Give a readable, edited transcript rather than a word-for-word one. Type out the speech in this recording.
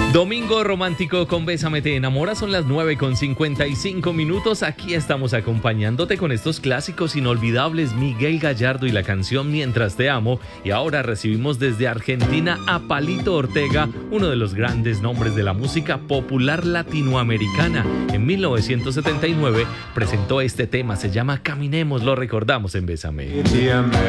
Domingo romántico con Bésame Te Enamora, son las 9:55. Aquí estamos acompañándote con estos clásicos inolvidables, Miguel Gallardo y la canción Mientras Te Amo. Y ahora recibimos desde Argentina a Palito Ortega, uno de los grandes nombres de la música popular latinoamericana. En 1979 presentó este tema, se llama Caminemos, lo recordamos en Bésame.